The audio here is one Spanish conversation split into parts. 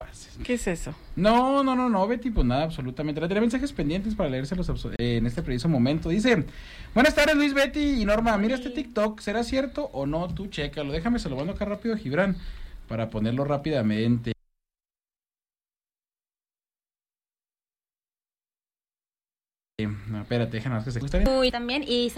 pases. ¿Qué es eso? No, Betty, pues nada, absolutamente. Tenía mensajes pendientes para leérselos en este preciso momento. Dice, buenas tardes Luis, Betty y Norma, mira este TikTok, ¿será cierto o no? Tú chécalo, déjame, se lo mando acá rápido a Gibran para ponerlo rápidamente. No, espérate, déjame que se gusta. Uy, también, y...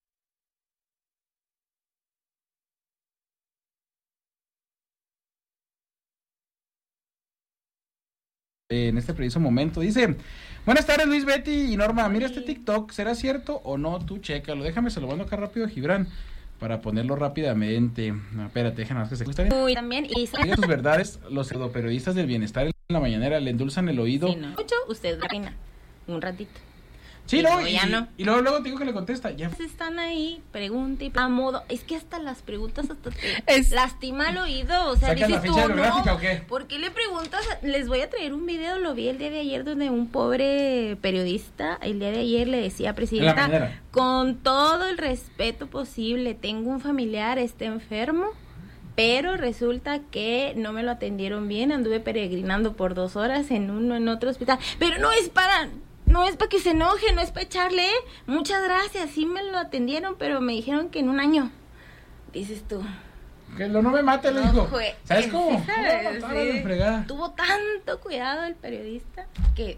En este preciso momento. Dice, buenas tardes Luis, Betty y Norma, mira este TikTok, ¿será cierto o no? Tú chécalo, déjame, se lo mando acá rápido a Gibran para ponerlo rápidamente. No, espérate, déjame que se gusta. Uy, también, y... Diga tus verdades, los pseudoperiodistas del bienestar en la mañanera le endulzan el oído. Sí, no. Mucho, usted opina, un ratito. Sí, no, no. Y luego digo que le contesta. Ya. Están ahí, pregunta y a modo. Es que hasta las preguntas hasta te lastima el oído. O sea, ¿sacan dices la ficha tú, biográfica o qué? ¿Por qué le preguntas? Les voy a traer un video, lo vi el día de ayer, donde un pobre periodista, el día de ayer le decía, presidenta, con todo el respeto posible, tengo un familiar, está enfermo, pero resulta que no me lo atendieron bien, anduve peregrinando por 2 horas en uno, en otro hospital, pero no es para que se enoje, no es para echarle, muchas gracias, sí me lo atendieron, pero me dijeron que en 1 año, dices tú. Que no me mate, le dijo. ¿Sabes cómo? Sí. Tuvo tanto cuidado el periodista que...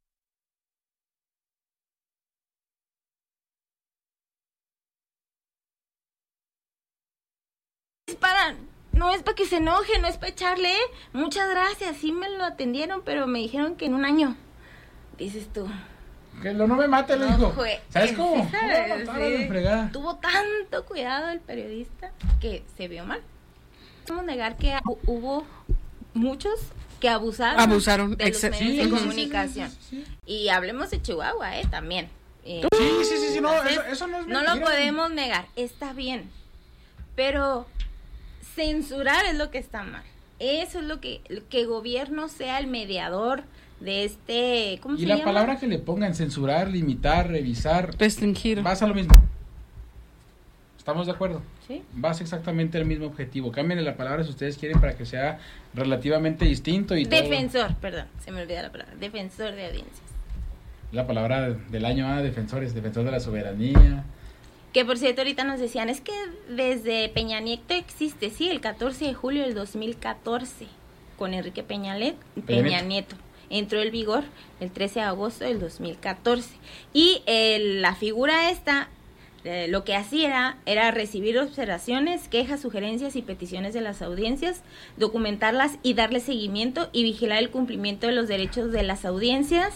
No es para que se enoje, no es para echarle, muchas gracias, sí me lo atendieron, pero me dijeron que en 1 año, dices tú. Que no me mate, le dijo. ¿Sabes cómo? Sí. Tuvo tanto cuidado el periodista que se vio mal. No podemos negar que hubo muchos que abusaron de los medios de comunicación. Sí. Y hablemos de Chihuahua, también. Sí, no, eso no es mentira. No lo podemos negar, está bien. Pero censurar es lo que está mal. Eso es lo que el gobierno sea el mediador de ¿cómo se llama? Y la palabra que le pongan, censurar, limitar, revisar, restringir, vas a lo mismo. ¿Estamos de acuerdo? Sí. Vas exactamente al mismo objetivo. Cámbienle la palabra si ustedes quieren para que sea relativamente distinto y defensor, perdón, se me olvida la palabra, defensor de audiencias. La palabra del año, defensor de la soberanía. Que por cierto ahorita nos decían, es que desde Peña Nieto existe, sí, el 14 de julio del 2014, con Enrique Peña Nieto. Entró en vigor el 13 de agosto del 2014. Y la figura esta, lo que hacía era recibir observaciones, quejas, sugerencias y peticiones de las audiencias, documentarlas y darle seguimiento y vigilar el cumplimiento de los derechos de las audiencias.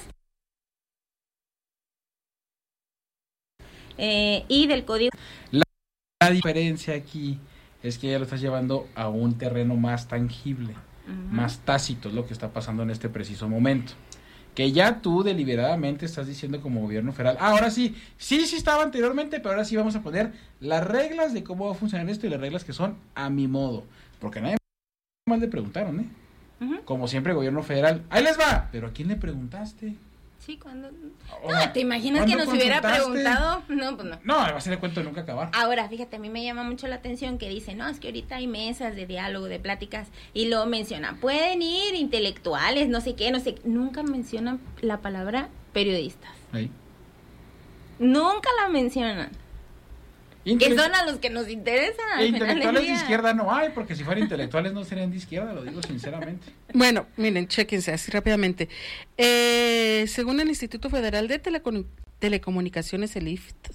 Y del código. La diferencia aquí es que ya lo estás llevando a un terreno más tangible, más tácito, es lo que está pasando en este preciso momento. Que ya tú deliberadamente estás diciendo como gobierno federal, ahora sí estaba anteriormente, pero ahora sí vamos a poner las reglas de cómo va a funcionar esto y las reglas que son a mi modo. Porque a nadie más le preguntaron, Como siempre, gobierno federal, ahí les va, pero ¿a quién le preguntaste? Sí, cuando... No, ¿te imaginas que nos hubiera preguntado? No, pues no. No, va a ser el cuento de nunca acabar. Ahora, fíjate, a mí me llama mucho la atención que dice, no, es que ahorita hay mesas de diálogo, de pláticas, y lo mencionan, pueden ir intelectuales, no sé qué, nunca mencionan la palabra periodistas. Ahí. Nunca la mencionan. Que son a los que nos interesan. Intelectuales de izquierda no hay, porque si fueran intelectuales no serían de izquierda, lo digo sinceramente. Bueno, miren, chéquense así rápidamente. Según el Instituto Federal de Telecomunicaciones, el IFT,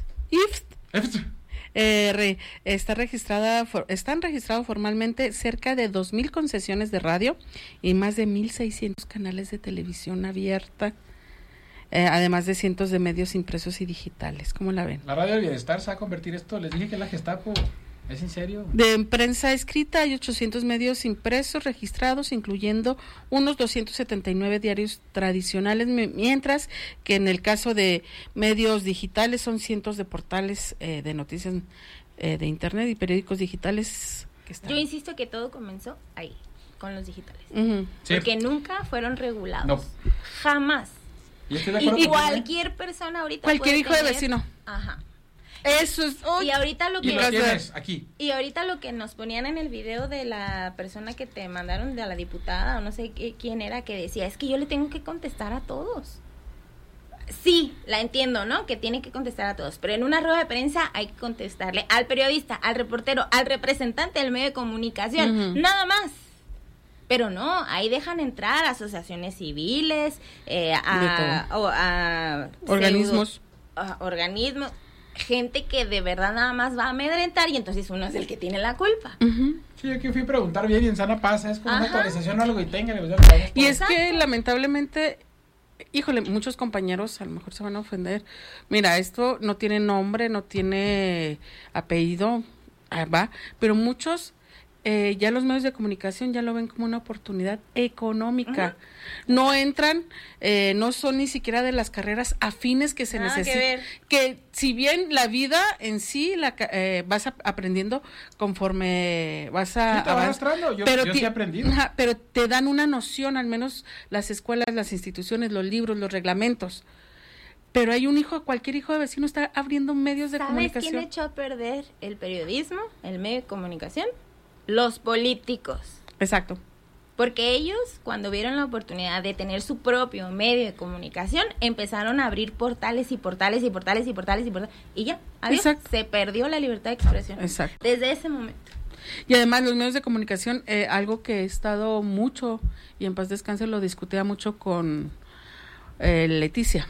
están registrados formalmente cerca de 2,000 concesiones de radio y más de 1,600 canales de televisión abierta. Además de cientos de medios impresos y digitales. ¿Cómo la ven? La radio del bienestar se va a convertir esto, les dije que la Gestapo, ¿es en serio? De prensa escrita hay 800 medios impresos registrados, incluyendo unos 279 diarios tradicionales, mientras que en el caso de medios digitales son cientos de portales de noticias de internet y periódicos digitales que están. Yo insisto que todo comenzó ahí, con los digitales. Sí. Porque nunca fueron regulados. No. Jamás. Y cualquier persona ahorita cualquier hijo de vecino. Ajá. Eso es. Y ahorita lo que tienes aquí. Y ahorita lo que nos ponían en el video de la persona que te mandaron, de la diputada o no sé quién era, que decía, es que yo le tengo que contestar a todos. Sí, la entiendo, ¿no? Que tiene que contestar a todos, pero en una rueda de prensa hay que contestarle al periodista, al reportero, al representante del medio de comunicación, nada más. Pero no, ahí dejan entrar asociaciones civiles, organismos, gente que de verdad nada más va a amedrentar y entonces uno es el que tiene la culpa. Sí, yo que fui a preguntar bien y en sana pasa, es como una actualización o algo y tenga. Y es que lamentablemente, híjole, muchos compañeros a lo mejor se van a ofender. Mira, esto no tiene nombre, no tiene apellido, va, pero muchos ya los medios de comunicación ya lo ven como una oportunidad económica. No entran, no son ni siquiera de las carreras afines que se necesitan. Que si bien la vida en sí vas aprendiendo conforme vas a... Sí, te vas arrastrando, yo sí he aprendido. Pero te dan una noción, al menos las escuelas, las instituciones, los libros, los reglamentos. Pero hay cualquier hijo de vecino está abriendo medios de comunicación. ¿Sabes quién echó a perder el periodismo, el medio de comunicación? Los políticos. Exacto. Porque ellos, cuando vieron la oportunidad de tener su propio medio de comunicación, empezaron a abrir portales y portales y portales y portales y portales. Y ya, adiós. Exacto. Se perdió la libertad de expresión. Exacto. Desde ese momento. Y además los medios de comunicación, algo que he estado mucho, y en paz descanse lo discutía mucho con Leticia.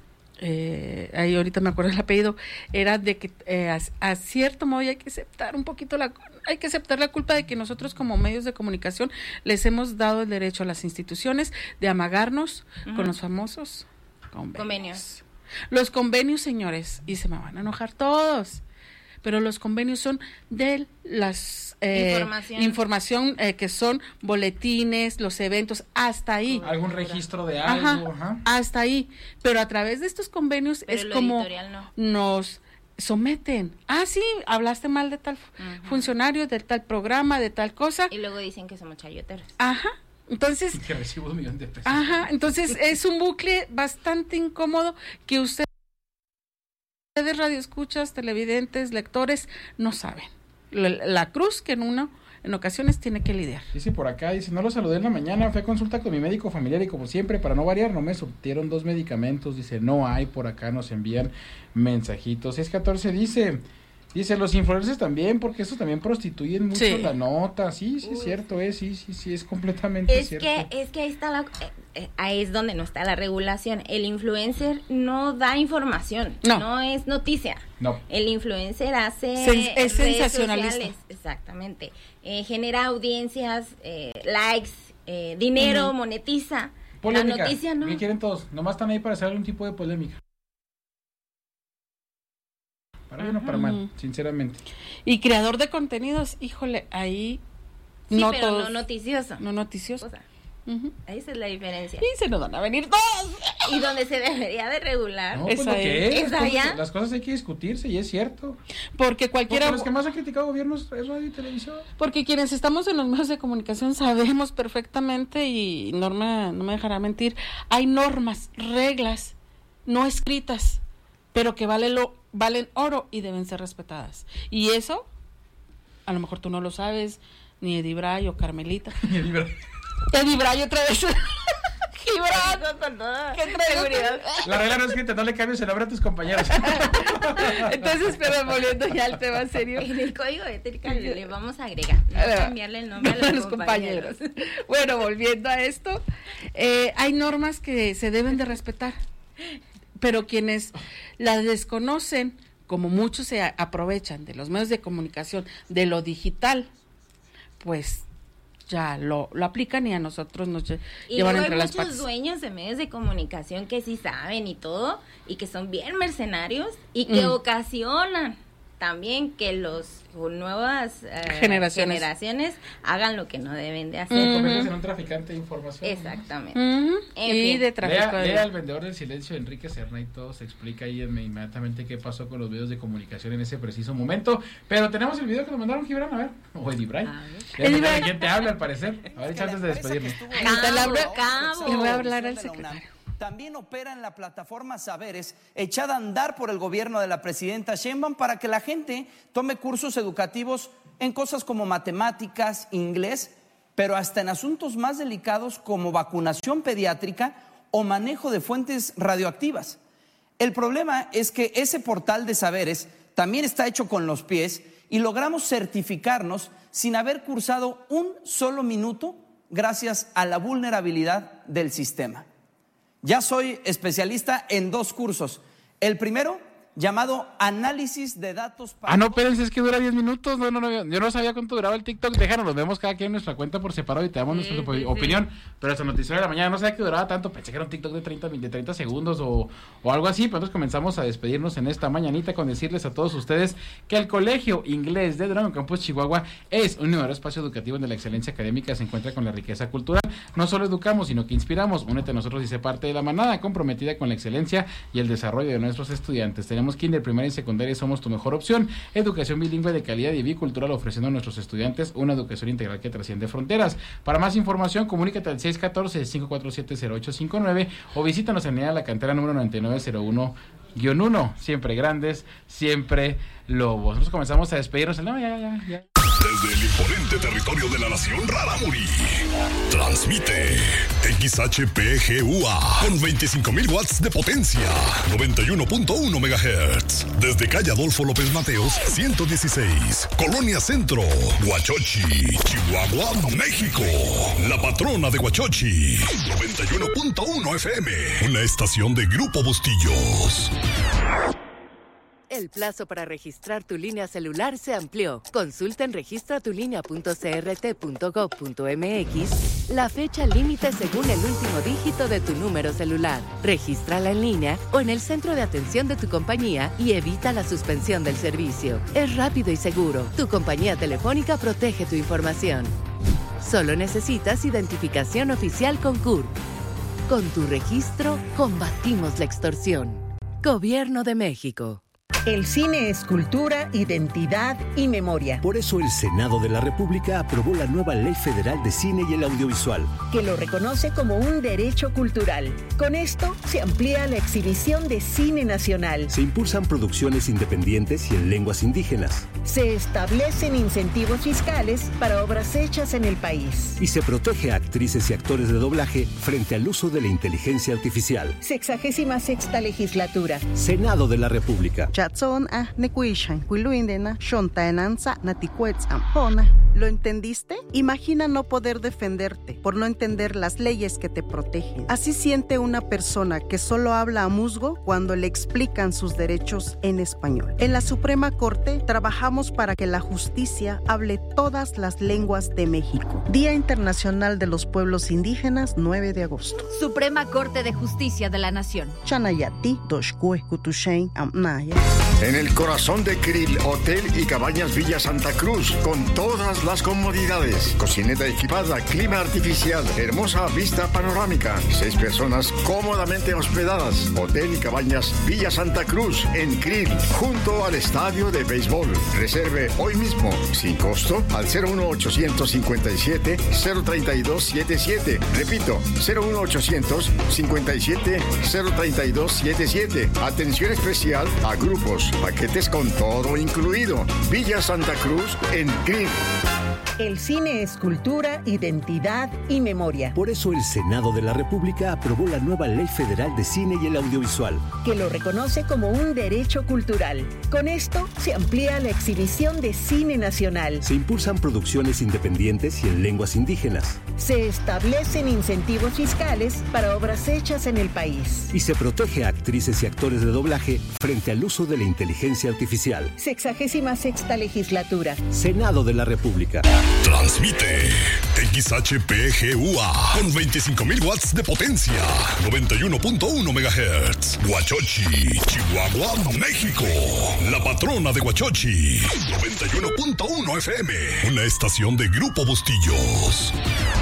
Ahí ahorita me acuerdo el apellido, era de que a cierto modo hay que aceptar un poquito hay que aceptar la culpa de que nosotros como medios de comunicación les hemos dado el derecho a las instituciones de amagarnos con los famosos convenios. Los convenios, señores, y se me van a enojar todos, pero los convenios son de las información que son boletines, los eventos, hasta ahí. Algún registro de algo. Hasta ahí. Pero a través de estos convenios es como nos someten. Sí, hablaste mal de tal funcionario, de tal programa, de tal cosa. Y luego dicen que somos chayoteros. Entonces. Que recibo $1 millón de pesos. Entonces es un bucle bastante incómodo que ustedes radioescuchas, televidentes, lectores, no saben. La cruz que en ocasiones tiene que lidiar. Dice por acá, no lo saludé en la mañana, fui a consulta con mi médico familiar y como siempre, para no variar, no me surtieron 2 medicamentos, dice, no hay, por acá nos envían mensajitos. 614 dice, los influencers también, porque eso también prostituyen mucho la nota, sí, es cierto, sí, es completamente cierto. Es que ahí está ahí es donde no está la regulación. El influencer no da información, no es noticia. No. El influencer hace es sensacionalista. Sociales, exactamente. Genera audiencias, likes, dinero, monetiza. Polémica. La noticia no. ¿Qué quieren todos? Nomás están ahí para hacer algún tipo de polémica. Para bien o para mal, sinceramente. Y creador de contenidos, híjole, ahí sí, pero todos, no noticioso. No noticioso. O sea, esa es la diferencia. Y se nos van a venir todos. Y donde se debería de regular. No, pues las cosas hay que discutirse y es cierto. Porque cualquiera. Los que más han criticado gobiernos es radio y televisión. Porque quienes estamos en los medios de comunicación sabemos perfectamente, y Norma no me dejará mentir, hay normas, reglas no escritas, pero que valen oro y deben ser respetadas. Y eso, a lo mejor tú no lo sabes, ni Eddie Bray o Carmelita. Eddie Bray otra vez. Gibran, con toda seguridad. La regla no es que no le cambies el nombre a tus compañeros. Entonces, pero volviendo ya al tema serio. En el código ético le vamos a agregar, cambiarle el nombre a los compañeros. Bueno, volviendo a esto, hay normas que se deben de respetar, pero quienes las desconocen, como muchos se aprovechan de los medios de comunicación, de lo digital, pues ya lo aplican y a nosotros nos llevan entre las patas. Y hay muchos dueños de medios de comunicación que sí saben y todo, y que son bien mercenarios y que ocasionan también que los nuevas generaciones hagan lo que no deben de hacer. Conviertes en un traficante de información. Exactamente. Y de tráfico. Lea El Vendedor del Silencio de Enrique Serna y todo se explica ahí inmediatamente qué pasó con los medios de comunicación en ese preciso momento. Pero tenemos el video que nos mandaron, Gibran, a ver. O Eddie Bray. ¿Quién te habla al parecer? A ver, antes de despedirme. Le voy a hablar al secretario. también opera en la plataforma Saberes, echada a andar por el gobierno de la presidenta Sheinbaum para que la gente tome cursos educativos en cosas como matemáticas, inglés, pero hasta en asuntos más delicados como vacunación pediátrica o manejo de fuentes radioactivas. El problema es que ese portal de Saberes también está hecho con los pies y logramos certificarnos sin haber cursado un solo minuto gracias a la vulnerabilidad del sistema. Ya soy especialista en 2 cursos. El primero, llamado Análisis de Datos para... no, espérense, es que dura 10 minutos. No, yo no sabía cuánto duraba el TikTok. Déjanos, los vemos cada quien en nuestra cuenta por separado y te damos nuestra opinión. Pero hasta noticiero de la mañana no sabía que duraba tanto. Pensé que era un TikTok de 30 segundos o algo así. Pero entonces comenzamos a despedirnos en esta mañanita con decirles a todos ustedes que el Colegio Inglés de Durango Campus Chihuahua es un nuevo espacio educativo donde la excelencia académica se encuentra con la riqueza cultural. No solo educamos, sino que inspiramos. Únete a nosotros y sé parte de la manada comprometida con la excelencia y el desarrollo de nuestros estudiantes. Tenemos kinder, primaria y secundaria, somos tu mejor opción. Educación bilingüe de calidad y bicultural, ofreciendo a nuestros estudiantes una educación integral que trasciende fronteras. Para más información, comunícate al 614-547-0859 o visítanos en la cantera número 9901-1. Siempre grandes, siempre lobos. Nosotros comenzamos a despedirnos. Ya. Desde el imponente territorio de la nación Rarámuri, transmite XHPGUA con 25,000 watts de potencia, 91.1 MHz. Desde calle Adolfo López Mateos, 116, Colonia Centro, Huachochi, Chihuahua, México. La patrona de Huachochi, 91.1 FM, una estación de Grupo Bustillos. El plazo para registrar tu línea celular se amplió. Consulta en registratulinea.crt.gov.mx la fecha límite según el último dígito de tu número celular. Regístrala en línea o en el centro de atención de tu compañía y evita la suspensión del servicio. Es rápido y seguro. Tu compañía telefónica protege tu información. Solo necesitas identificación oficial con CURP. Con tu registro, combatimos la extorsión. Gobierno de México. El cine es cultura, identidad y memoria. Por eso el Senado de la República aprobó la nueva Ley Federal de Cine y el Audiovisual, que lo reconoce como un derecho cultural. Con esto se amplía la exhibición de cine nacional. Se impulsan producciones independientes y en lenguas indígenas. Se establecen incentivos fiscales para obras hechas en el país. Y se protege a actrices y actores de doblaje frente al uso de la inteligencia artificial. 66ª legislatura. Senado de la República. ¿Lo entendiste? Imagina no poder defenderte por no entender las leyes que te protegen. Así siente una persona que solo habla a musgo cuando le explican sus derechos en español. En la Suprema Corte trabajamos para que la justicia hable todas las lenguas de México. Día Internacional de los Pueblos Indígenas, 9 de agosto. Suprema Corte de Justicia de la Nación. Chanayati, Doshkue, Kutushain, Amnaya. En el corazón de Krill, Hotel y Cabañas Villa Santa Cruz, con todas las comodidades, cocineta equipada, clima artificial, hermosa vista panorámica, 6 personas cómodamente hospedadas. Hotel y Cabañas Villa Santa Cruz, en Krill, junto al estadio de béisbol. Reserve hoy mismo, sin costo, al 01857-03277. Repito, 01857-03277. Atención especial a grupos, paquetes con todo incluido. Villa Santa Cruz, en Krill. El cine es cultura, identidad y memoria. Por eso el Senado de la República aprobó la nueva Ley Federal de Cine y el Audiovisual, que lo reconoce como un derecho cultural. Con esto se amplía la exhibición de cine nacional. Se impulsan producciones independientes y en lenguas indígenas. Se establecen incentivos fiscales para obras hechas en el país. Y se protege a actrices y actores de doblaje frente al uso de la inteligencia artificial. 66ª legislatura. Senado de la República. Transmite XHPGUA con 25,000 watts de potencia, 91.1 MHz. Huachochi, Chihuahua, México. La patrona de Huachochi, 91.1 FM, una estación de Grupo Bustillos.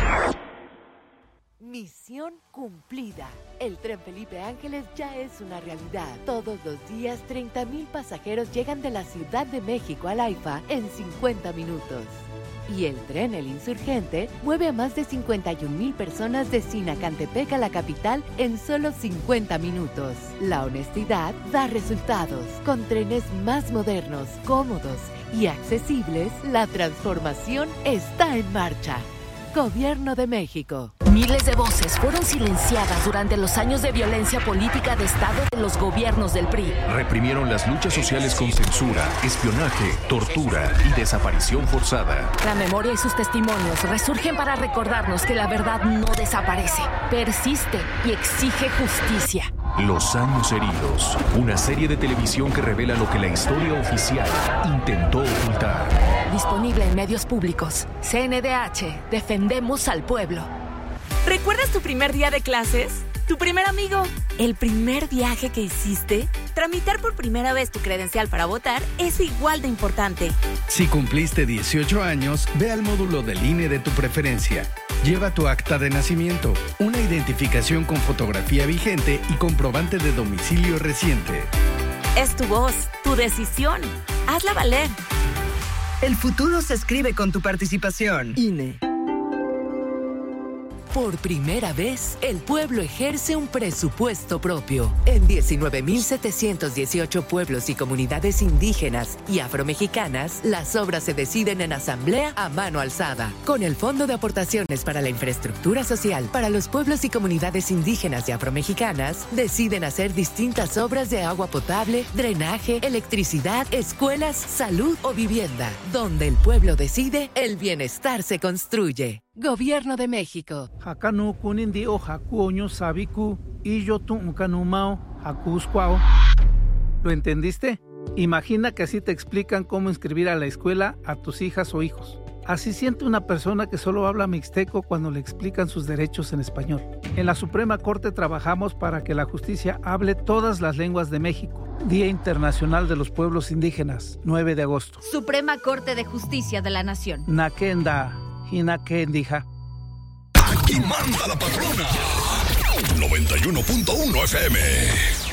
Misión cumplida. El tren Felipe Ángeles ya es una realidad. Todos los días 30,000 pasajeros llegan de la Ciudad de México al AIFA en 50 minutos. Y el tren El Insurgente mueve a más de 51,000 personas de Sinacantepec a la capital en solo 50 minutos. La honestidad da resultados. Con trenes más modernos, cómodos y accesibles, la transformación está en marcha. Gobierno de México. Miles de voces fueron silenciadas durante los años de violencia política de Estado de los gobiernos del PRI. Reprimieron las luchas sociales con censura, espionaje, tortura y desaparición forzada. La memoria y sus testimonios resurgen para recordarnos que la verdad no desaparece, persiste y exige justicia. Los años heridos, una serie de televisión que revela lo que la historia oficial intentó ocultar. Disponible en medios públicos. CNDH, defendemos al pueblo. ¿Recuerdas tu primer día de clases? ¿Tu primer amigo? ¿El primer viaje que hiciste? Tramitar por primera vez tu credencial para votar es igual de importante. Si cumpliste 18 años, ve al módulo del INE de tu preferencia. Lleva tu acta de nacimiento, una identificación con fotografía vigente y comprobante de domicilio reciente. Es tu voz, tu decisión. Hazla valer. El futuro se escribe con tu participación. INE. Por primera vez, el pueblo ejerce un presupuesto propio. En 19,718 pueblos y comunidades indígenas y afromexicanas, las obras se deciden en asamblea a mano alzada. Con el Fondo de Aportaciones para la Infraestructura Social para los pueblos y comunidades indígenas y afromexicanas, deciden hacer distintas obras de agua potable, drenaje, electricidad, escuelas, salud o vivienda. Donde el pueblo decide, el bienestar se construye. Gobierno de México. Hakanu kunindi o hakuoño sabiku y yo tu kanumao hakusquao. ¿Lo entendiste? Imagina que así te explican cómo inscribir a la escuela a tus hijas o hijos. Así siente una persona que solo habla mixteco cuando le explican sus derechos en español. En la Suprema Corte trabajamos para que la justicia hable todas las lenguas de México. Día Internacional de los Pueblos Indígenas, 9 de agosto. Suprema Corte de Justicia de la Nación. Nakenda. Hinakendija. Aquí manda la patrona. 91.1 FM.